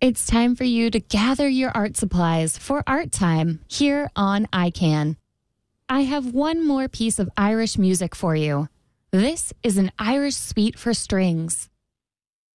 It's time for you to gather your art supplies for art time here on iCan. I have one more piece of Irish music for you. This is an Irish suite for strings.